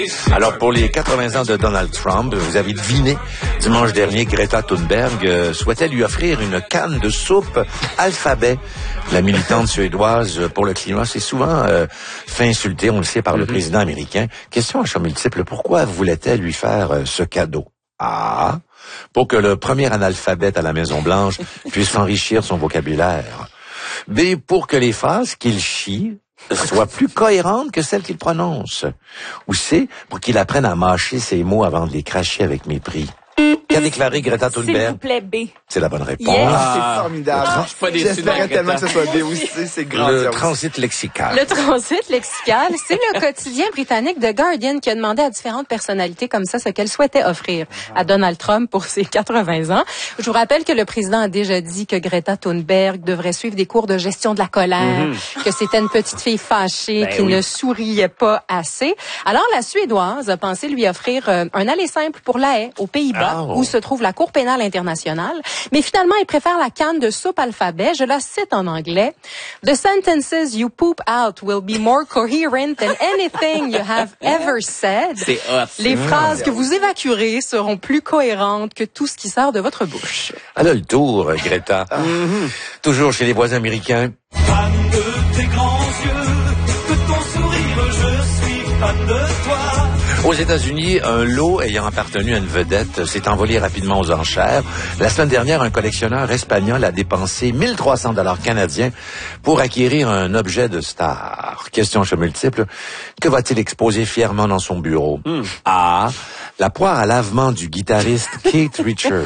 Alors, pour les 80 ans de Donald Trump, vous avez deviné, dimanche dernier, Greta Thunberg souhaitait lui offrir une canne de soupe Alphabet. La militante suédoise pour le climat s'est souvent fait insulter, on le sait, par le président américain. Question à choix multiple, pourquoi voulait-elle lui faire ce cadeau? A, pour que le premier analphabète à la Maison-Blanche puisse enrichir son vocabulaire. B, pour que les phrases qu'il chie soient plus cohérentes que celles qu'il prononce. Ou C, pour qu'il apprenne à mâcher ses mots avant de les cracher avec mépris. Qu'a déclaré Greta Thunberg? S'il vous plaît, B. C'est la bonne réponse. Yes. C'est formidable. J'espérais tellement que ce soit B aussi, c'est grand. Le transit lexical. Le transit lexical, c'est le quotidien britannique The Guardian qui a demandé à différentes personnalités comme ça ce qu'elles souhaitaient offrir à Donald Trump pour ses 80 ans. Je vous rappelle que le président a déjà dit que Greta Thunberg devrait suivre des cours de gestion de la colère, que c'était une petite fille fâchée qui ne souriait pas assez. Alors la Suédoise a pensé lui offrir un aller simple pour La Haye, aux Pays-Bas, où se trouve la Cour pénale internationale. Mais finalement, il préfère la canne de soupe Alphabet. Je la cite en anglais. The sentences you poop out will be more coherent than anything you have ever said. C'est hot. Les phrases que vous évacuerez seront plus cohérentes que tout ce qui sort de votre bouche. Elle a le tour, Greta. Toujours chez les voisins américains. Fan de tes grands yeux, de ton sourire, je suis fan de toi. Aux États-Unis, un lot ayant appartenu à une vedette s'est envolé rapidement aux enchères. La semaine dernière, un collectionneur espagnol a dépensé 1300 $ canadiens pour acquérir un objet de star. Question chez multiple. Que va-t-il exposer fièrement dans son bureau? A. La poire à lavement du guitariste Keith Richards.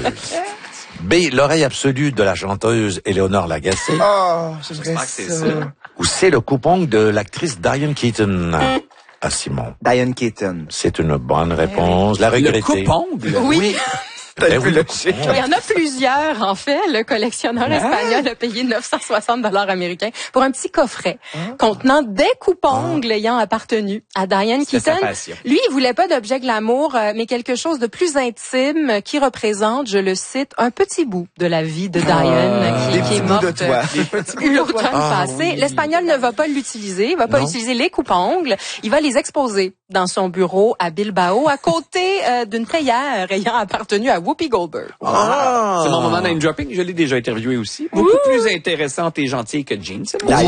B. L'oreille absolue de la chanteuse Éléonore Lagacé. Oh, j'aimerais c'est ça. ça. Ou C. Le coupon de l'actrice Diane Keaton. Ah, Simon. Diane Keaton. C'est une bonne réponse. La regrettée. Le coupongle? Oui. Ben oui, le Il y en a plusieurs, en fait. Le collectionneur espagnol a payé 960 $ américains pour un petit coffret contenant des coupes-ongles ayant appartenu à Diane C'était sa Keaton. passion. Lui, il voulait pas d'objet glamour, mais quelque chose de plus intime qui représente, je le cite, un petit bout de la vie de Diane Des qui petits est bouts morte de toi. l'automne passé. L'Espagnol ne va pas l'utiliser, il va pas utiliser les coupes-ongles. Il va les exposer dans son bureau à Bilbao, à côté d'une théière ayant appartenu à Whoopi Goldberg. C'est mon moment name dropping. Je l'ai déjà interviewé aussi. Beaucoup plus intéressante et gentille que Jean.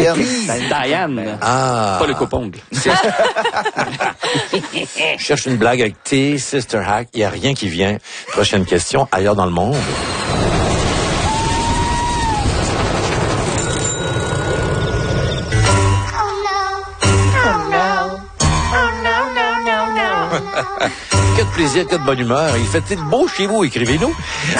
Diane. Ah. Pas le coupongle. Je cherche une blague avec T, Sister Hack. Il n'y a rien qui vient. Prochaine question. Ailleurs dans le monde. Que de plaisir, que de bonne humeur. Il fait-il beau chez vous? Écrivez-nous.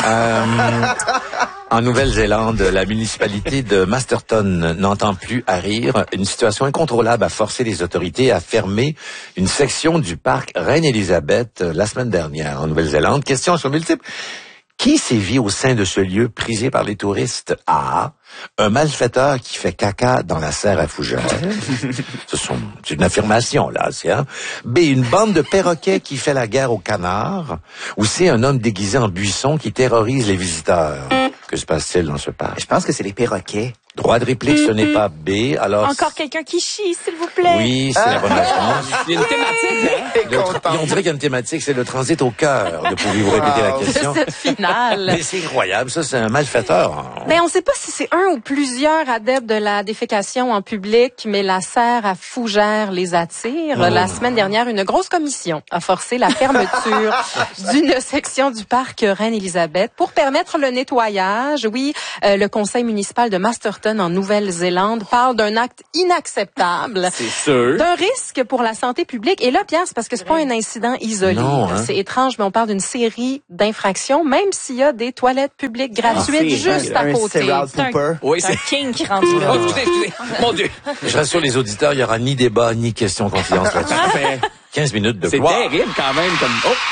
En Nouvelle-Zélande, la municipalité de Masterton n'entend plus à rire. Une situation incontrôlable a forcé les autorités à fermer une section du parc Reine-Élisabeth la semaine dernière en Nouvelle-Zélande. Question sur multiple. Qui sévit au sein de ce lieu prisé par les touristes? A. Un malfaiteur qui fait caca dans la serre à fougères. C'est une affirmation, là. C'est, hein? B. Une bande de perroquets qui fait la guerre aux canards. Ou C. Un homme déguisé en buisson qui terrorise les visiteurs. Que se passe-t-il dans ce parc? Je pense que c'est les perroquets. Droit de réplique, ce n'est pas B. Alors. Encore quelqu'un qui chie, s'il vous plaît. Oui, c'est la bonne réponse. Il y a une thématique, hein? On dirait qu'il y a une thématique, c'est le transit au cœur. Pouvez-vous répéter la question? De cette finale. Mais c'est incroyable, ça, c'est un malfaiteur. Ben, on ne sait pas si c'est un ou plusieurs adeptes de la défécation en public, mais la serre à fougères les attire. La semaine dernière, une grosse commission a forcé la fermeture d'une section du parc Reine-Élisabeth pour permettre le nettoyage. Oui, le conseil municipal de Masterton en Nouvelle-Zélande parle d'un acte inacceptable. C'est sûr. D'un risque pour la santé publique. Et là, Pierre, c'est parce que c'est pas un incident isolé. Non, hein? C'est étrange, mais on parle d'une série d'infractions, même s'il y a des toilettes publiques gratuites juste à côté. Oui, C'est un king qui rentre là. Oh, excusez. Mon Dieu. Je rassure les auditeurs, il n'y aura ni débat, ni question confidence là-dessus. Parfait. 15 minutes de C'est gloire. terrible quand même. Comme...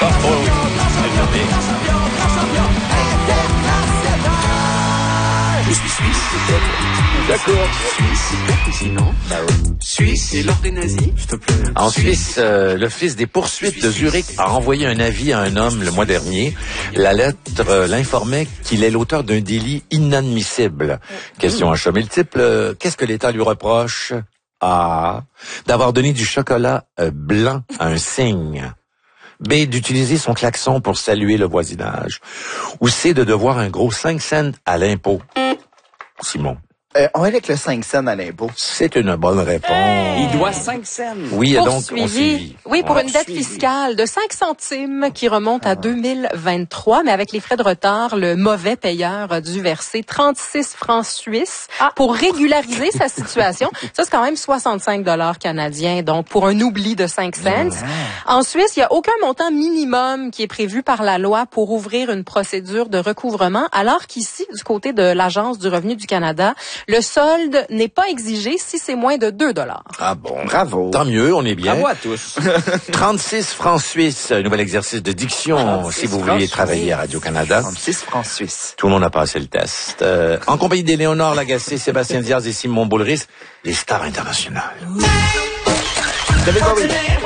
Je suis suisse. D'accord. Sinon, Suisse et l'ordre des nazis, s'il te plaît. En Suisse, l'Office des poursuites de Zurich a envoyé un avis à un homme le mois dernier. La lettre l'informait qu'il est l'auteur d'un délit inadmissible. Question à choix multiple. Qu'est-ce que l'État lui reproche? A. D'avoir donné du chocolat blanc à un cygne. B. D'utiliser son klaxon pour saluer le voisinage. Ou C. De devoir un gros 5 cents à l'impôt. Simon. On va avec le 5 cents à l'impôt. C'est une bonne réponse. Il doit 5 cents. Oui, donc on suivi. Oui, pour une dette fiscale de 5 centimes qui remonte à 2023, mais avec les frais de retard, le mauvais payeur a dû verser 36 francs suisses pour régulariser sa situation. Ça, c'est quand même 65 $ canadiens, donc pour un oubli de 5 cents. En Suisse, il n'y a aucun montant minimum qui est prévu par la loi pour ouvrir une procédure de recouvrement, alors qu'ici, du côté de l'Agence du revenu du Canada, le solde n'est pas exigé si c'est moins de 2 $. Ah bon. Bravo. Tant mieux, on est bien. Bravo à tous. 36 francs suisses, un nouvel exercice de diction si vous vouliez travailler à Radio-Canada. 36 francs suisses. Tout le monde a passé le test. En compagnie d'Éléonore Lagacé, Sébastien Diaz et Simon Boulris, les stars internationales. David Bowie.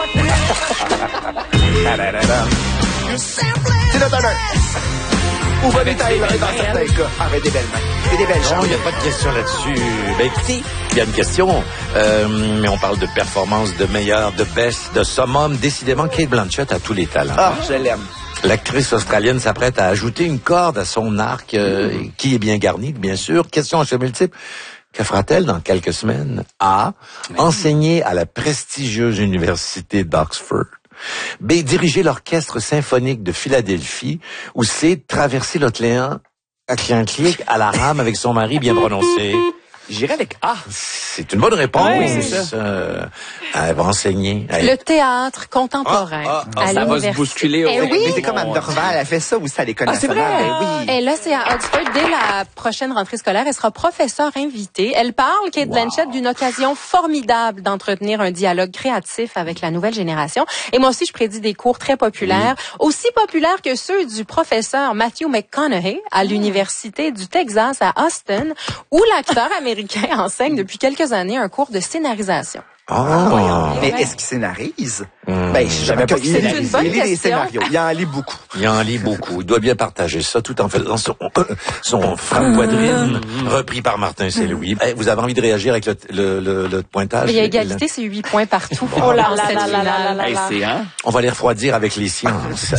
C'est notre honneur. Ou va détailler dans certains cas. Avec des belles mains. Et des belles Non, jambes. il n'y a pas de question là-dessus. Ben écoutez, il y a une question, mais on parle de performance, de meilleur, de best, de summum. Décidément, Cate Blanchett a tous les talents. Ah, je l'aime. L'actrice australienne s'apprête à ajouter une corde à son arc, qui est bien garni, bien sûr. Question à choix multiple. Que fera-t-elle dans quelques semaines? A. Enseigner à la prestigieuse université d'Oxford. B. Diriger l'orchestre symphonique de Philadelphie. Ou C. Traverser l'océan Atlantique à la rame avec son mari bien prononcé. J'irai avec A. C'est une bonne réponse. Oui, c'est ça. Elle va enseigner. Le théâtre contemporain à ça va se l'université. bousculer au Eh oui. Mais c'est comme Anne Dorval, elle fait ça aussi à l'école c'est nationale. vrai? Ben oui. Et là, c'est à Oxford. Dès la prochaine rentrée scolaire, elle sera professeure invitée. Elle parle, Cate Blanchett, d'une occasion formidable d'entretenir un dialogue créatif avec la nouvelle génération. Et moi aussi, je prédis des cours très populaires, aussi populaires que ceux du professeur Matthew McConaughey à l'Université du Texas à Austin, où l'acteur américain enseigne depuis quelques années un cours de scénarisation. Mais est-ce qu'il scénarise? Ben, je savais savais pas pas qu'il qu'il C'est une bonne lit des question. scénarios. Il en lit beaucoup. Il en lit beaucoup. Il doit bien partager ça tout en faisant son frappe poitrine repris par Martin Saint-Louis. Vous avez envie de réagir avec le pointage? Il y a égalité, c'est 8 points partout. Oh là dans là cette là là finale. là là Hey, là. c'est, hein? On va les refroidir avec les sciences.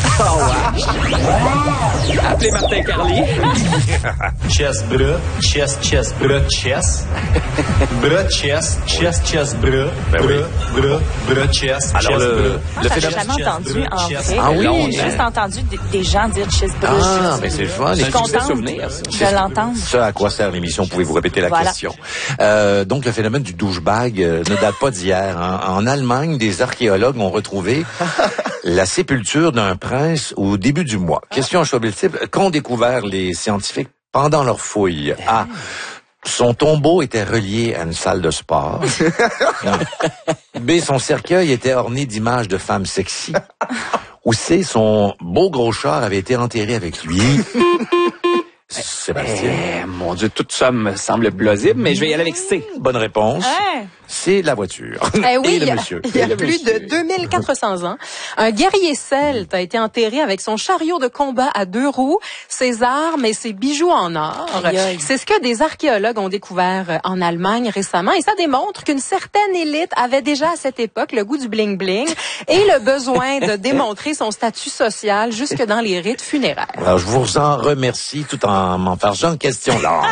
Appelez Martin Carly. Chess, brut, chess, chess, brut, chess. Brut, chess, chess, chess, brut, brut, chess, Alors, chess, brut. le J'avais phénomène... jamais entendu en vrai. Ah oui? J'ai juste entendu des gens dire cheeseburger. Ah, mais c'est le fun. Je suis C'est un contente souvenir, ça. de l'entendre. Ce à quoi sert l'émission, pouvez-vous répéter la Voilà. question? Donc, le phénomène du douchebag ne date pas d'hier. Hein. En Allemagne, des archéologues ont retrouvé la sépulture d'un prince au début du mois. Question à choix multiple. Qu'ont découvert les scientifiques pendant leur fouille? A. Son tombeau était relié à une salle de sport. B. Son cercueil était orné d'images de femmes sexy. Ou C. Son beau gros char avait été enterré avec lui. Sébastien. Mon Dieu, tout ça me semble plausible, mais je vais y aller avec C. Bonne réponse. Ouais. C'est la voiture. Eh oui, Et il le y a, monsieur. il y a plus de 2400 ans, un guerrier celte a été enterré avec son chariot de combat à 2 roues, ses armes et ses bijoux en or. Aïe, aïe. C'est ce que des archéologues ont découvert en Allemagne récemment et ça démontre qu'une certaine élite avait déjà à cette époque le goût du bling-bling et le besoin de démontrer son statut social jusque dans les rites funéraires. Alors, je vous en remercie tout en m'en fargeant une question lente.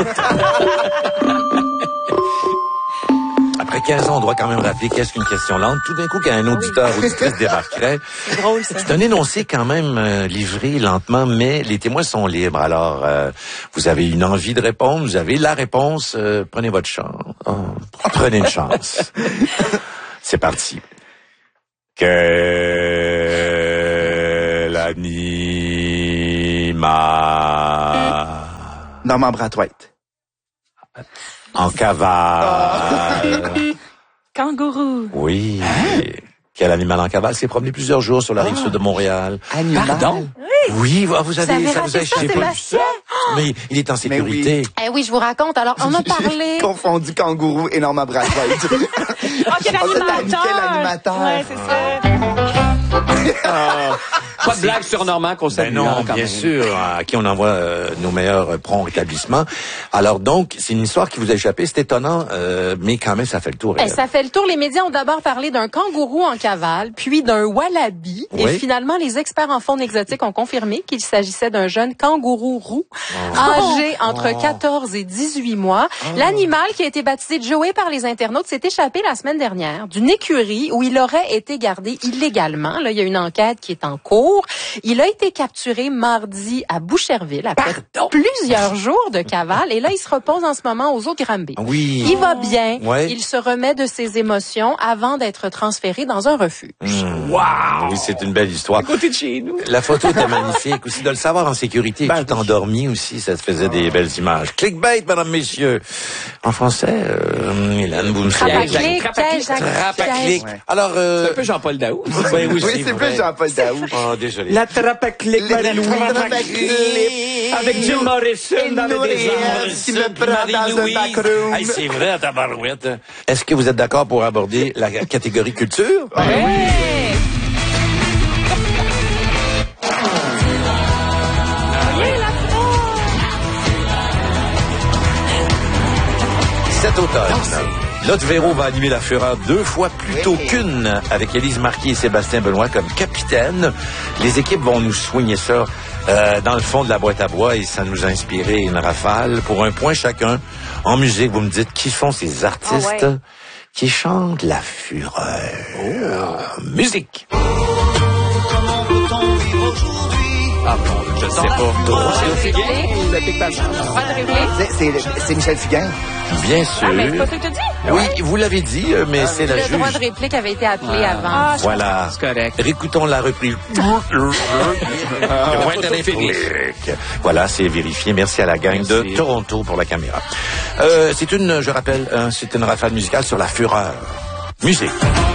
Après 15 ans, on doit quand même rappeler qu'est-ce qu'une question lente. Tout d'un coup, quand un auditeur ou auditrice débarquerait, C'est drôle, ça. c'est un énoncé quand même livré lentement, mais les témoins sont libres. Alors, vous avez une envie de répondre, vous avez la réponse, prenez votre chance. Oh, prenez une chance. C'est parti. Quel animal Norman Brathwaite. en cavale? Kangourou. Oui. Quel animal en cavale s'est promené plusieurs jours sur la rive sud de Montréal? Animal. Pardon? Oui, vous avez, avez ça vous a raté ça, échappé. Sébastien? Mais il est en sécurité. Eh oui, je vous raconte. Alors, on a parlé... J'ai confondu kangourou et Norman Brathwaite. Oh, quel Ah, animateur! quel animateur. Ouais, c'est ça. Pas de blague sur Normand qu'on salue. Ben non, bien sûr, à qui on envoie nos meilleurs prompts rétablissements. Alors donc, c'est une histoire qui vous a échappé, c'est étonnant, mais quand même, ça fait le tour. Ça fait le tour. Les médias ont d'abord parlé d'un kangourou en cavale, puis d'un wallaby. Oui. Et finalement, les experts en faune exotique ont confirmé qu'il s'agissait d'un jeune kangourou roux, âgé entre 14 et 18 mois. L'animal, qui a été baptisé Joey par les internautes, s'est échappé la semaine dernière d'une écurie où il aurait été gardé illégalement. Là, il y a une enquête qui est en cours. Il a été capturé mardi à Boucherville après plusieurs jours de cavale. Et là, il se repose en ce moment aux eaux de Granby. Oui. Il va bien. Ouais. Il se remet de ses émotions avant d'être transféré dans un refuge. Wow! Oui, c'est une belle histoire. À côté de chez nous. La photo était magnifique aussi. De le savoir en sécurité, tout endormi aussi, ça te faisait des belles images. Clickbait, mesdames, messieurs. En français, Hélène, vous me Trapaclic, Trapaclic. Ouais. Alors, C'est un peu Jean-Paul Daou. ben oui, Oui, c'est vrai. plus Jean-Paul Daou. Oh, désolé. La Trapaclic, Marie-Louise. Avec Jim Morrison dans les désordres. Qui me prend dans un backroom. Hey, c'est vrai, à tabarouette. Est-ce que vous êtes d'accord pour aborder la catégorie culture? Cet automne, Lotte Véro va animer la Fureur 2 fois plus tôt qu'une, avec Élise Marquis et Sébastien Benoît comme capitaine. Les équipes vont nous soigner ça dans le fond de la boîte à bois et ça nous a inspiré une rafale. Pour un point chacun, en musique, vous me dites qui sont ces artistes qui chantent la Fureur. Musique. Ah bon, je sais pas. C'est Fugain ou la Pic Pachard? C'est Michel Fugain. Bien sûr. Ah, mais c'est pas ça que tu dis? Oui, vous l'avez dit, mais c'est la Le droit de juge. réplique avait été appelé avant. Voilà. C'est correct. Récoutons la reprise. Le point de réplique. Voilà, c'est vérifié. Merci à la gang de Merci. Toronto pour la caméra. C'est une, je rappelle, c'est une rafale musicale sur la Fureur. Musique.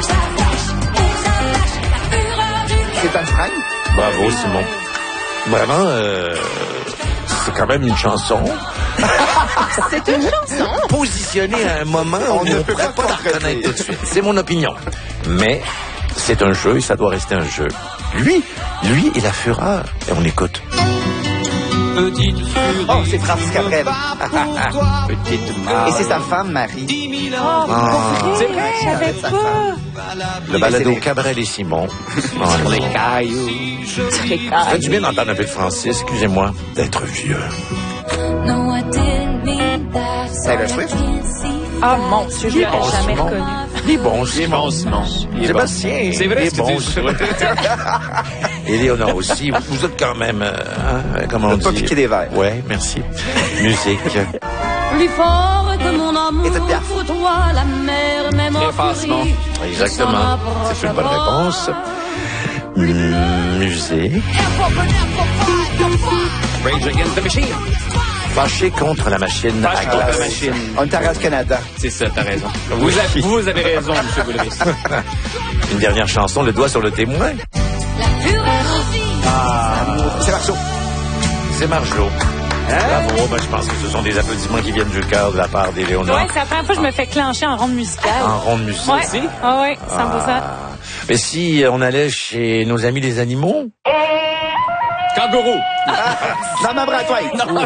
C'est un frein. Bravo, Simon. Vraiment, c'est quand même une chanson. C'est une chanson. Positionnée à un moment où on ne peut pourrait pas pas la contredire. reconnaître tout de suite. C'est mon opinion. Mais c'est un jeu et ça doit rester un jeu. Lui et la Fureur. Et on écoute. Petite furie. Oh, c'est Francis Cabrel. Petite Marie. Et c'est sa femme, Marie. 10 000 ans. C'est vrai. Je savais Sa pas. femme. Le balado c'est- Cabrel et Simon. Sur les cailloux. Ça fait du bien d'entendre un peu de Francis. Excusez-moi d'être vieux. Taylor Swift. Ah, mon Dieu, je l'aurais jamais Simon. reconnu. Il est bon, Simon. Simon. Il est Sébastien. C'est vrai, il est ce que bon. tu dis. Et Léonard aussi. Vous êtes quand même, comment on Pas dit? piqué des verres. Ouais, merci. Musique. Plus fort que mon amour Edith Piaf. pour toi, la mer même Très en fort, Simon. furie. Exactement. C'est une bonne réponse. Musique. Rage Against the Machine. Fâché contre la machine à Fâché contre la glace. machine. On est à Radio-Canada. C'est ça, t'as raison. Vous avez raison, M. Boulris. Une dernière chanson, Le doigt sur le témoin. C'est Marceau. C'est Marjo. Bravo. Ben, je pense que ce sont des applaudissements qui viennent du cœur de la part d'Éléonore. Ouais, c'est la première fois que je me fais clencher en ronde musicale. En ronde musique. Ouais, ah ouais, 100%. Mais si on allait chez nos amis les animaux, Kangourou. Dans ma bras, toi.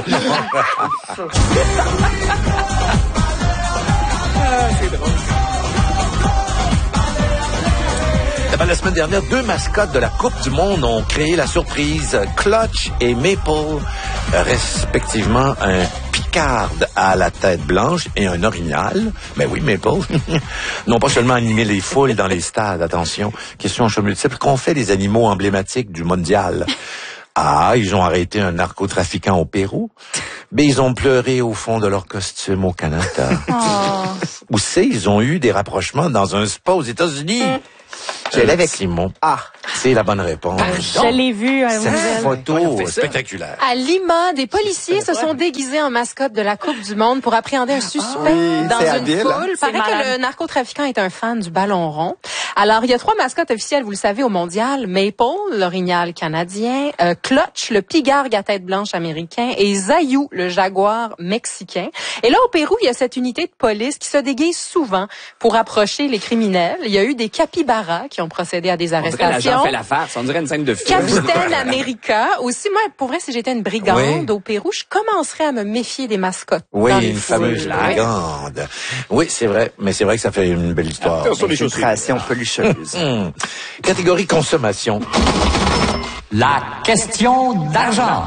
ben, la semaine dernière, 2 mascottes de la Coupe du Monde ont créé la surprise. Clutch et Maple, respectivement un Picard à la tête blanche et un Orignal. Ben oui, Maple. N'ont pas seulement animé les foules dans les stades, attention, question en choix multiple, qu'ont fait les animaux emblématiques du mondial. Ah, ils ont arrêté un narcotrafiquant au Pérou. Mais ils ont pleuré au fond de leur costume au Canada. Ou c'est, ils ont eu des rapprochements dans un spa aux États-Unis. Je l'ai avec Simon. Ah. C'est la bonne réponse. Je l'ai vu à Cette Nouvelle. photo spectaculaire. À Lima, des policiers se sont déguisés en mascotte de la Coupe du Monde pour appréhender un suspect oui, dans c'est une habile, hein? foule. C'est Paraît que malade. le narcotrafiquant est un fan du ballon rond. Alors, il y a 3 mascottes officielles, vous le savez, au mondial. Maple, l'orignal canadien, Clutch, le pigargue à tête blanche américain, et Zayou, le jaguar mexicain. Et là, au Pérou, il y a cette unité de police qui se déguise souvent pour approcher les criminels. Il y a eu des capybaras qui ont procédé à des On dirait arrestations. Comment fait la farce? On dirait une scène de film. Capitaine America. Aussi, moi, pour vrai, si j'étais une brigande au Pérou, je commencerais à me méfier des mascottes. Oui, dans les une foules. fameuse brigande. Oui, c'est vrai, mais c'est vrai que ça fait une belle histoire. Infiltration pelucheuse. Catégorie consommation. La question d'argent.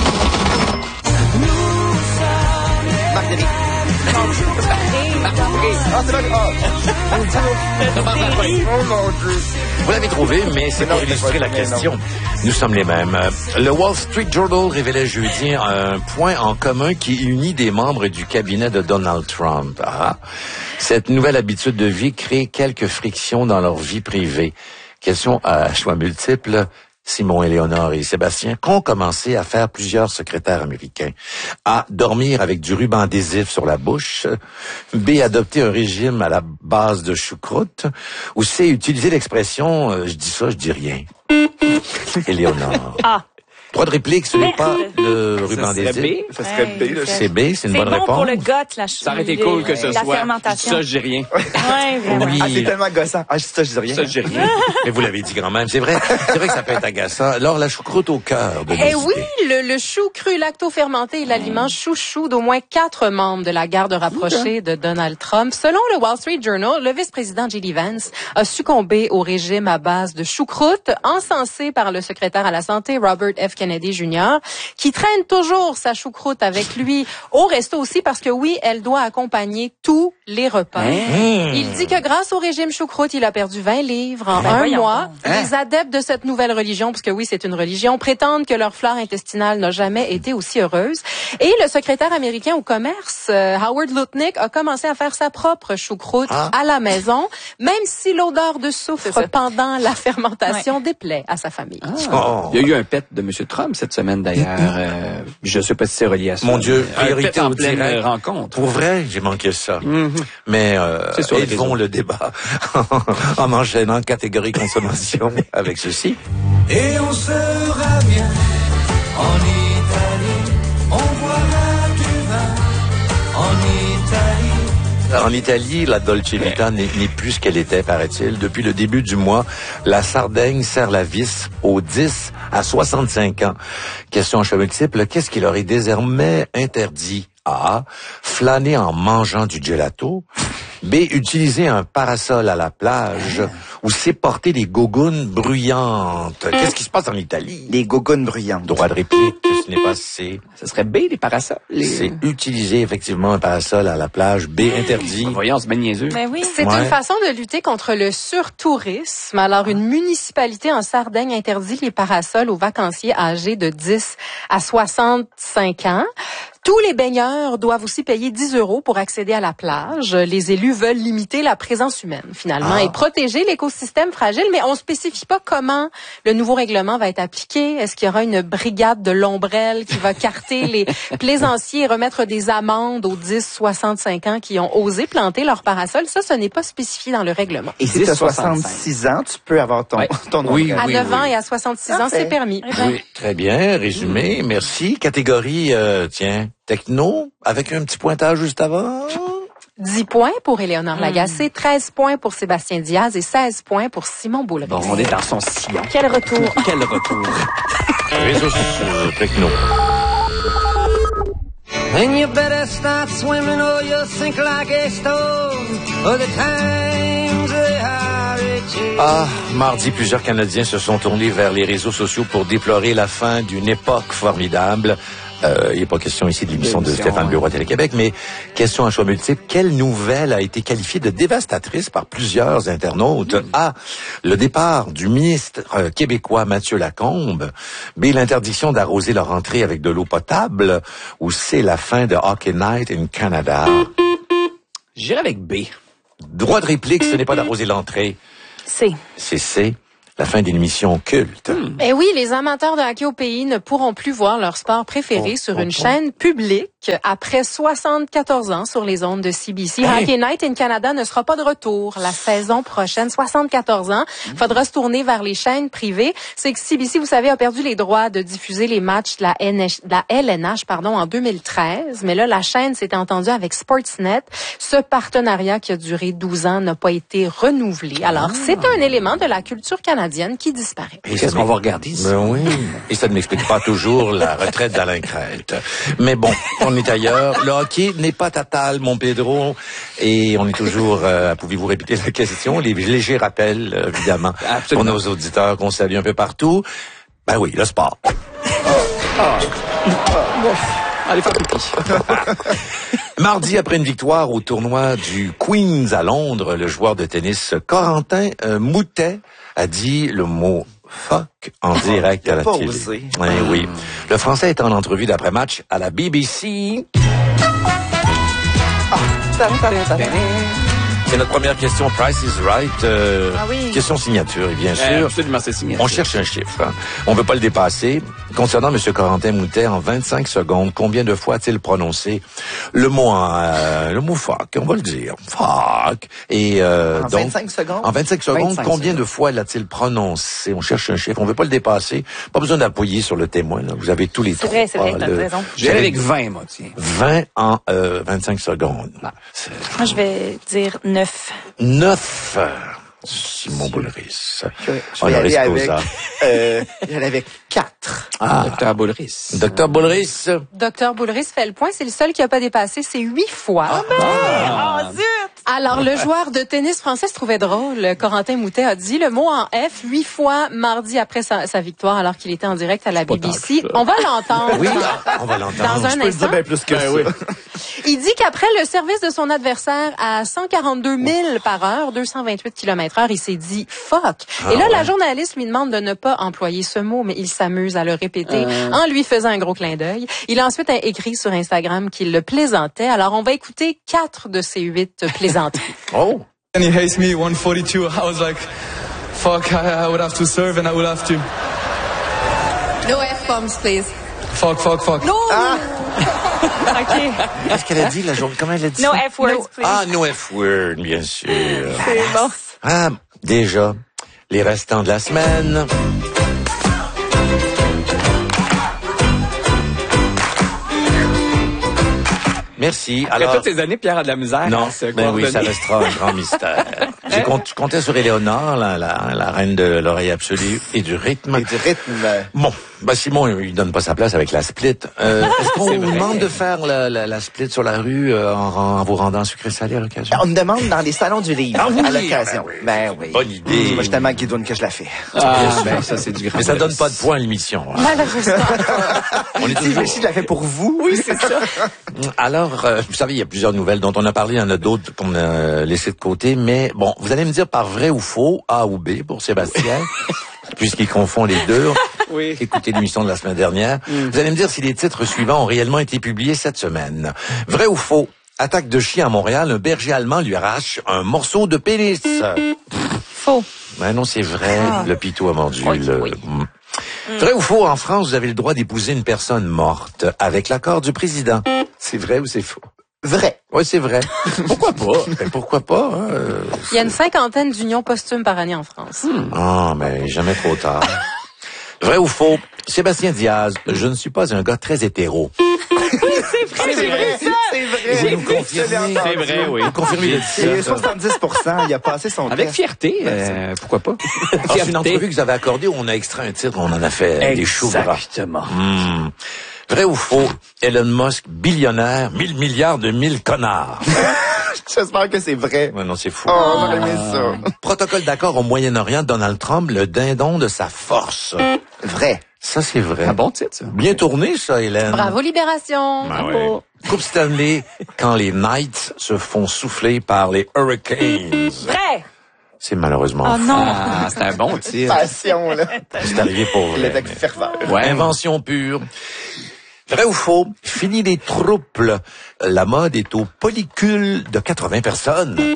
Marguerite. Vous l'avez trouvé, mais c'est pour illustrer la question. Nous sommes les mêmes. Le Wall Street Journal révélait jeudi un point en commun qui unit des membres du cabinet de Donald Trump. Ah. Cette nouvelle habitude de vie crée quelques frictions dans leur vie privée. Question à choix multiples. Simon, Éléonore et Sébastien qu'ont commencé à faire plusieurs secrétaires américains. A. Dormir avec du ruban adhésif sur la bouche. B. Adopter un régime à la base de choucroute. Ou C. Utiliser l'expression je dis ça, je dis rien. Éléonore. Ah. Droit de réplique, ce n'est pas le ruban adhésif. Ça serait B, là. C'est B, c'est une bonne bon réponse. pour le goth, la Ça aurait été cool que ce la soit. fermentation. Ça, je dis rien. Ouais, vraiment. Oui. Ah, c'est tellement gossant. Ah, je dis ça, je dis rien. Ça, je dis rien. Mais vous l'avez dit quand même, c'est vrai que ça peut être agaçant. Alors, la choucroute au cœur de Eh nos oui, idées. le chou cru lacto-fermenté est l'aliment chouchou d'au moins 4 membres de la garde rapprochée de Donald Trump. Selon le Wall Street Journal, le vice-président J.D. Vance a succombé au régime à base de choucroute, encensé par le secrétaire à la santé Robert F. Kennedy Jr., qui traîne toujours sa choucroute avec lui au resto aussi parce que oui, elle doit accompagner tous les repas. Il dit que grâce au régime choucroute, il a perdu 20 livres en un voyons mois. donc. Les adeptes de cette nouvelle religion, parce que oui, c'est une religion, prétendent que leur flore intestinale n'a jamais été aussi heureuse. Et le secrétaire américain au commerce, Howard Lutnick, a commencé à faire sa propre choucroute à la maison, même si l'odeur de soufre pendant la fermentation déplaît à sa famille. Oh. Il y a eu un pet de M. Trump cette semaine, d'ailleurs. Je ne sais pas si c'est relié à ça. Mon Dieu, un priorité pet en au pleine direct. rencontre. Pour vrai, j'ai manqué ça. Mais C'est sur les élevons réseaux. le débat en enchaînant catégorie consommation avec ceci. Et on sera bien en Italie, on boira du vin en Italie. En Italie, la Dolce Vita n'est plus ce qu'elle était, paraît-il. Depuis le début du mois, la Sardaigne serre la vis aux 10 à 65 ans. Question à choix multiple, qu'est-ce qui leur est désormais interdit? A. Flâner en mangeant du gelato. B. Utiliser un parasol à la plage. Ou C. Porter des gougounes bruyantes. Qu'est-ce qui se passe en Italie? Les gougounes bruyantes. Droit de réplique, ce n'est pas C. Ce serait B, les parasols. C'est utiliser effectivement un parasol à la plage. B. Interdit. Voyons, c'est bien niaiseux. Mais oui. C'est Ouais. une façon de lutter contre le surtourisme. Alors, une municipalité en Sardaigne interdit les parasols aux vacanciers âgés de 10 à 65 ans. Tous les baigneurs doivent aussi payer 10 € pour accéder à la plage. Les élus veulent limiter la présence humaine, finalement, et protéger l'écosystème fragile, mais on spécifie pas comment le nouveau règlement va être appliqué. Est-ce qu'il y aura une brigade de l'ombrelle qui va carter les plaisanciers et remettre des amendes aux 10-65 ans qui ont osé planter leur parasol? Ça, ce n'est pas spécifié dans le règlement. Et si tu as 66 ans, tu peux avoir ton, Ouais. ton Oui, ombrelle. À oui, 9 oui. ans et à 66 ans, Parfait. c'est permis. Oui, très bien, résumé, merci. Catégorie, techno, avec un petit pointage juste avant. 10 points pour Éléonore Lagacé, 13 points pour Sébastien Diaz et 16 points pour Simon Boulay. Bon, on est dans son sillon. Quel retour. Quel retour. Réseaux sociaux, techno. And you better start swimming or you'll sink like a stone. Oh, the times they are raging. Ah, mardi, plusieurs Canadiens se sont tournés vers les réseaux sociaux pour déplorer la fin d'une époque formidable. Il n'est pas question ici de l'émission de Stéphane Bureau à Télé-Québec, mais question à choix multiple. Quelle nouvelle a été qualifiée de dévastatrice par plusieurs internautes? A. Le départ du ministre québécois Mathieu Lacombe. B. L'interdiction d'arroser leur entrée avec de l'eau potable. Ou C. La fin de Hockey Night in Canada. J'irai avec B. Droit de réplique, ce n'est pas d'arroser l'entrée. C'est. C'est C. La fin d'une émission culte. Eh oui, les amateurs de hockey au pays ne pourront plus voir leur sport préféré sur une chaîne publique après 74 ans sur les ondes de CBC. Hockey Night in Canada ne sera pas de retour la saison prochaine. 74 ans. Faudra se tourner vers les chaînes privées. C'est que CBC, vous savez, a perdu les droits de diffuser les matchs de la LNH, en 2013. Mais là, la chaîne s'est entendue avec Sportsnet. Ce partenariat qui a duré 12 ans n'a pas été renouvelé. Alors, c'est un élément de la culture canadienne qui disparaît. Et qu'est-ce qu'on va regarder ici? Ben oui. Et ça ne m'explique pas toujours la retraite d'Alain Crête. Mais bon, on est ailleurs. Le hockey n'est pas total, mon Pedro. Et on est toujours... pouvez-vous répéter la question? Les légers rappels, évidemment, pour nos auditeurs qu'on salue un peu partout. Ben oui, le sport. Allez faire pipi. Mardi, après une victoire au tournoi du Queen's à Londres, le joueur de tennis Corentin Moutet a dit le mot fuck en direct à la télé. Oui. Le Français est en entrevue d'après-match à la BBC. C'est notre première question, Price is Right. Question signature, et bien sûr. Absolument, c'est signature. On cherche un chiffre. Hein. On ne peut pas le dépasser. Concernant M. Corentin Moutet, en 25 secondes, combien de fois a-t-il prononcé le mot fuck? On va le dire. Fuck. Et, en 25 secondes? En 25 secondes, combien de fois l'a-t-il prononcé? On cherche un chiffre. On ne veut pas le dépasser. Pas besoin d'appuyer sur le témoin. Là. Vous avez tous les trois. C'est vrai, t'as raison. Je vais avec 20, moi, tiens. 20 en 25 secondes. Moi, je vais dire 9. 9. Simon Boulris. Je vais aller avec 4. Dr. Boulris. Dr. Boulris. Dr. Boulris fait le point. C'est le seul qui n'a pas dépassé. C'est 8 fois. Zut! Alors, le joueur de tennis français se trouvait drôle. Corentin Moutet a dit le mot en F 8 fois mardi après sa victoire alors qu'il était en direct à la BBC. On va l'entendre. Oui, on va l'entendre. Dans un instant. Bien plus que ça. Oui. Il dit qu'après le service de son adversaire à 142 000 par heure, 228 km/h, il s'est dit fuck. Et là, la journaliste lui demande de ne pas employer ce mot, mais il s'amuse à le répéter en lui faisant un gros clin d'œil. Il a ensuite écrit sur Instagram qu'il le plaisantait. Alors, on va écouter 4 de ces 8 plaisanteries. Oh! And he hates me 142. I was like, fuck, I would have to serve and I would have to. No F-bombs, please. Fuck. No! OK. Qu'est-ce qu'elle a dit, la journée? Comment elle a dit No ça? F-words, please. Ah, no F-word, bien sûr. C'est bon. Ah, déjà, les restants de la semaine. Merci. Après Alors, toutes ces années, Pierre a de la misère. non, à se ben oui, ça coordonner. restera un grand mystère. Je comptais sur Éléonore, la reine de l'oreille absolue et du rythme. Et du rythme. Bon, ben Simon, il donne pas sa place avec la split. Est-ce qu'on vous demande de faire la split sur la rue en vous rendant sucré salé à l'occasion? On me demande dans les salons du livre, Ah oui, à l'occasion. ben oui. Bonne idée. Moi, je suis tellement guidoune que je la fais. Ben, ça, c'est du grand. Mais ça donne pas de points à l'émission. Hein. Malheureusement. On est Si toujours... je la fais pour vous. Oui, c'est ça. Alors, vous savez, il y a plusieurs nouvelles dont on a parlé, il y en a d'autres qu'on a laissées de côté, mais bon, vous allez me dire par vrai ou faux, A ou B pour Sébastien, puisqu'il confond les deux. Oui. Écoutez l'émission de la semaine dernière. Vous allez me dire si les titres suivants ont réellement été publiés cette semaine. Vrai ou faux? Attaque de chien à Montréal, un berger allemand lui arrache un morceau de pénis. Faux. Ben non, c'est vrai. Le pitou a mordu. Vrai ou faux? En France, vous avez le droit d'épouser une personne morte avec l'accord du président. C'est vrai ou c'est faux? Vrai. Oui, c'est vrai. Pourquoi pas? Ben, pourquoi pas? Hein? Il y a une 50aine d'unions posthumes par année en France. Ah, mais jamais trop tard. Vrai ou faux? Sébastien Diaz, je ne suis pas un gars très hétéro. C'est vrai. Vous nous confirmez? C'est vrai, oui. Vous confirmez le C'est 70%. Il a passé son Avec test. fierté, pourquoi pas? Ah, c'est une entrevue que vous avez accordée où on a extrait un titre, on en a fait des choux gras. Exactement. Vrai ou faux? Elon Musk, billionnaire, 1000 milliards de 1000 connards. J'espère que c'est vrai. Ouais, non, c'est fou. Oh, j'aurais aimé ça. Protocole d'accord au Moyen-Orient, Donald Trump, le dindon de sa force. Vrai. Ça, c'est vrai. Un bon titre, ça. Bien tourné, ça, Hélène. Bravo, Libération. Ben Bravo. ouais. Coupe Stanley, quand les Knights se font souffler par les Hurricanes. Vrai. C'est malheureusement Oh faux. non. Ah, c'est un bon titre. Passion, là. C'est arrivé pour vrai. Avec mais- ferveur. Ouais. Invention pure. Vrai ou faux? Fini les troubles. La mode est au polycule de 80 personnes.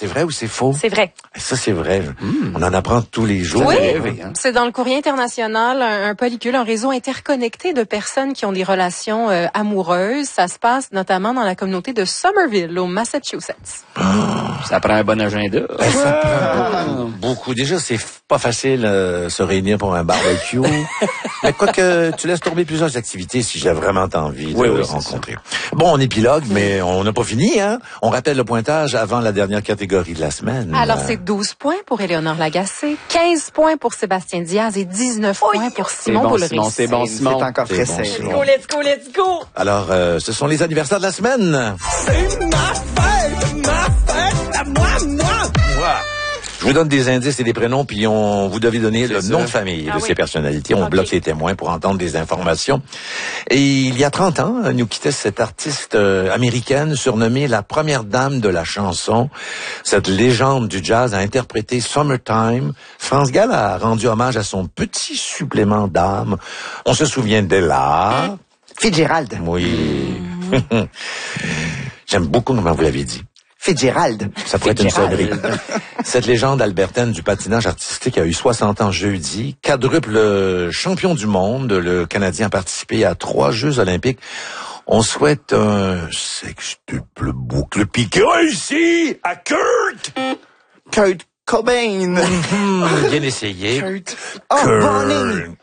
C'est vrai ou c'est faux? C'est vrai. Ça, c'est vrai. On en apprend tous les jours. Oui, hein. c'est dans le Courrier international, un polycule, un réseau interconnecté de personnes qui ont des relations amoureuses. Ça se passe notamment dans la communauté de Somerville, au Massachusetts. Ça prend un bon agenda. Ça prend beaucoup. Déjà, c'est pas facile se réunir pour un barbecue. Mais quoique, tu laisses tomber plusieurs activités si j'ai vraiment envie de rencontrer. Bon, on épilogue, mais on n'a pas fini, hein? On rappelle le pointage avant la dernière catégorie de la semaine. Alors, c'est 12 points pour Éléonore Lagacé, 15 points pour Sébastien Diaz et 19 points pour Simon Boulris. C'est bon, Simon. C'est encore très serré. Simon. Let's go! Alors, ce sont les anniversaires de la semaine. C'est ma fête, à moi! Je vous donne des indices et des prénoms, puis vous devez donner le nom de famille de ces personnalités. On bloque les témoins pour entendre des informations. Et il y a 30 ans, nous quittait cette artiste américaine surnommée la première dame de la chanson. Cette légende du jazz a interprété Summertime. France Gall a rendu hommage à son petit supplément d'âme. On se souvient d'Ella. Fitzgerald. Oui. J'aime beaucoup comment vous l'avez dit. Fitzgerald. Ça pourrait être une sonnerie. Cette légende albertaine du patinage artistique a eu 60 ans jeudi. Quadruple champion du monde, le Canadien a participé à 3 Jeux olympiques. On souhaite un sextuple boucle piqué ici à Kurt Cobain. Bien essayé. Kurt. Oh,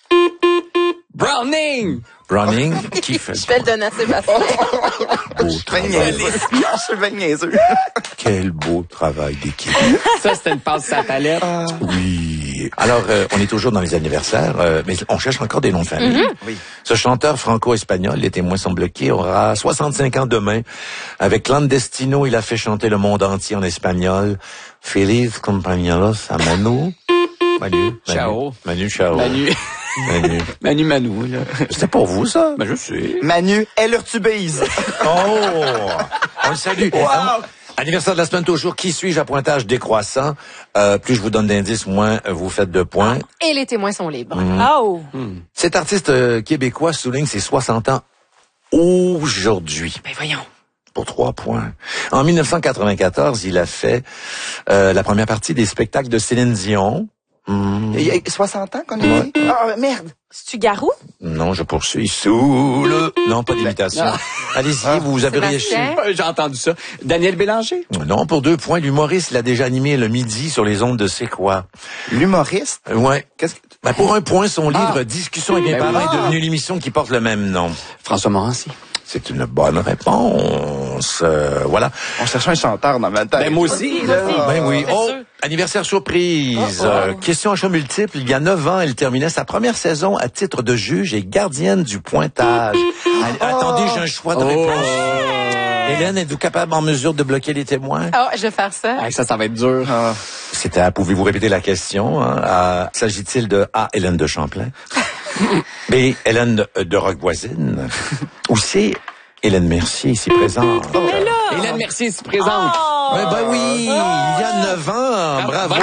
Browning, qui fait Je vais le donner à Sébastien. beau travail. Je suis bien niaiseux. Quel beau travail d'équipe. Ça, c'était une passe à palette. Oui. Alors, on est toujours dans les anniversaires, mais on cherche encore des noms de famille. Oui. Ce chanteur franco-espagnol, les témoins sont bloqués, aura 65 ans demain. Avec Clandestino, il a fait chanter le monde entier en espagnol. Feliz compañeros a Manu. Ciao. Manu, ciao. Manu, là. C'était pour vous, ça? Ben, je sais. Manu Ellertubise. Oh! On le salue. Anniversaire de la semaine toujours. Qui suis-je à pointage décroissant? Plus je vous donne d'indices, moins vous faites de points. Et les témoins sont libres. Oh! Cet artiste québécois souligne ses 60 ans aujourd'hui. Ben voyons. Pour 3 points. En 1994, il a fait la première partie des spectacles de Céline Dion. Il y a 60 ans qu'on a dit? Ah, merde. C'est-tu Garou? Non, je poursuis. Sous le... Non, pas d'imitation. Allez-y, vous avez réussi. Sébastien? J'ai entendu ça. Daniel Bélanger? Non, pour 2 points. L'humoriste l'a déjà animé le midi sur les ondes de C'est quoi? L'humoriste? Ouais. Qu'est-ce que... Ben, pour 1 point, son livre Discussion avec mes Ben parents oui. est devenu l'émission qui porte le même nom. François Morancy. C'est une bonne réponse. Voilà. On cherche un chanteur dans ma tête. Ben, moi aussi, là. Ben oui. c'est Oh, sûr. anniversaire surprise. Question à choix multiple. Il y a 9 ans, elle terminait sa première saison à titre de juge et gardienne du pointage. Attendez, j'ai un choix de réponse. Hélène, êtes-vous capable en mesure de bloquer les témoins? Ah, je vais faire ça. Ah, ça va être dur. C'était pouvez-vous répéter la question? S'agit-il de A, Hélène de Champlain? B, Hélène de Roquevoisine? Ou C, Hélène Mercier, ici présente? Hélène Mercier se présente. Ben oui, il y a 9 ans. Bravo!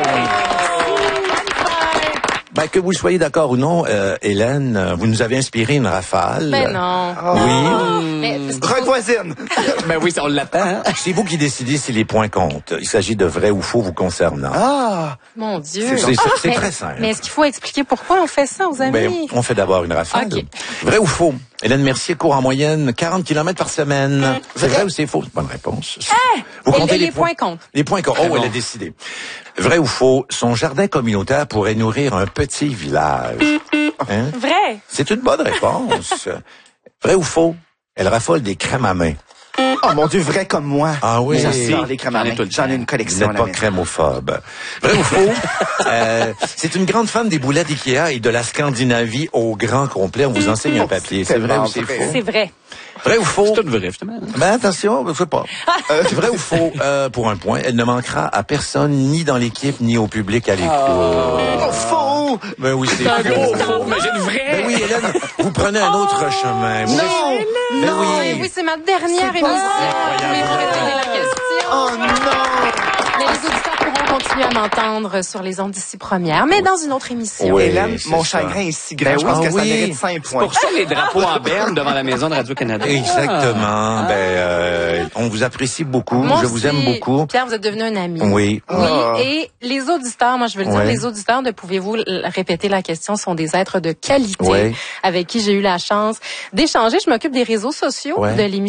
Ben, que vous soyez d'accord ou non, Hélène, vous nous avez inspiré une rafale. Ben non. Oui. Mais, Roquevoisine. Ben oui, on l'attend. C'est vous qui décidez si les points comptent. Il s'agit de vrai ou faux vous concernant. Ah. mon Dieu. C'est Mais- très simple. Mais est-ce qu'il faut expliquer pourquoi on fait ça aux amis? Ben, on fait d'abord une rafale. Ok. Vrai ou faux? Hélène Mercier court en moyenne 40 km par semaine. C'est vrai ou c'est faux? Bonne réponse. Vous Et les points comptent. Les points comptent. Oh, elle a décidé. Vrai ou faux? Son jardin communautaire pourrait nourrir un petit village. Hein? Vrai. C'est une bonne réponse. Vrai ou faux? Elle raffole des crèmes à main. Oh mon Dieu, vrai comme moi. Ah oui. J'adore les crèmes à J'en ai main. tout le J'en ai temps. une Vous collection à n'êtes la pas maison. crémophobe. Vrai ou faux? C'est une grande fan des boulettes Ikea et de la Scandinavie au grand complet. On vous enseigne un papier. C'est vrai ou c'est vrai. faux? C'est vrai. Vrai ou faux? C'est tout vrai, justement. Ben attention, je sais pas. C'est vrai ou faux? Pour un point, elle ne manquera à personne, ni dans l'équipe, ni au public à l'écoute. Oh, faux! Ben oui, c'est Un gros faux. faux, imagine vrai. Ben oui, Hélène, vous prenez un autre chemin. Vous Non! Ben Non, oui. oui, c'est ma dernière C'est émission. pas Vous pouvez répéter la question. Oh non! Mais les auditeurs pourront continuer à m'entendre sur les ondes d'ici première, mais dans une autre émission. Oui, Hélène, c'est mon ça. chagrin est si grand. Je pense que ça mérite 5 points. Pour ça, les drapeaux en berne devant la maison de Radio-Canada. Exactement. On vous apprécie beaucoup. Moi Je vous aussi, aime beaucoup. Pierre, vous êtes devenu un ami. Oui. Oui, et les auditeurs, moi je veux le dire, Ouais. les auditeurs, pouvez-vous répéter la question, sont des êtres de qualité Ouais. avec qui j'ai eu la chance d'échanger. Je m'occupe des réseaux sociaux Ouais. de l'émission.